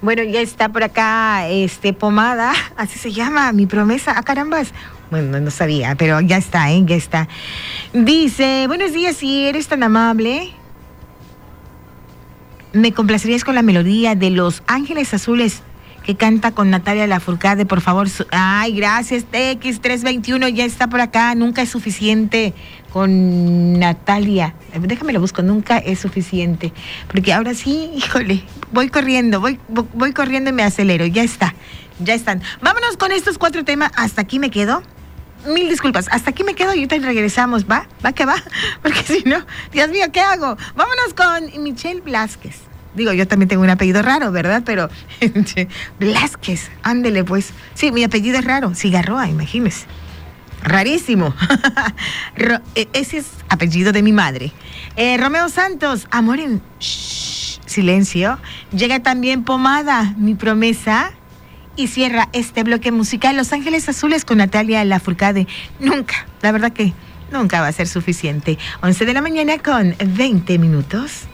Bueno, ya está por acá, pomada, así se llama, mi promesa. ¡Ah, carambas! Bueno, no sabía, pero ya está, ya está. Dice, buenos días, si eres tan amable, me complacerías con la melodía de Los Ángeles Azules que canta con Natalia Lafourcade, por favor. Ay, gracias, TX321, ya está por acá. Nunca es suficiente con Natalia. Déjame lo busco, nunca es suficiente. Porque ahora sí, híjole, voy corriendo y me acelero. Ya está, ya están. Vámonos con estos 4 temas. Hasta aquí me quedo. Mil disculpas, hasta aquí me quedo y ahorita regresamos. ¿Va que va? Porque si no, Dios mío, ¿qué hago? Vámonos con Michelle Blázquez. Digo, yo también tengo un apellido raro, ¿verdad? Pero Blázquez, ándele pues. Sí, mi apellido es raro, Cigarroa, imagínese. Rarísimo. Ese es apellido de mi madre. Romeo Santos, Amor en Silencio. Llega también Pomada, Mi Promesa. Y cierra este bloque musical Los Ángeles Azules con Natalia Lafourcade. Nunca, la verdad que nunca va a ser suficiente. 11 de la mañana con 20 minutos.